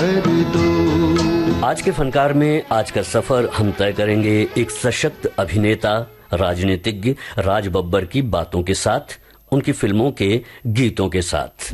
आज के फनकार में आज का सफर हम तय करेंगे एक सशक्त अभिनेता राजनीतिज्ञ राज बब्बर की बातों के साथ, उनकी फिल्मों के गीतों के साथ।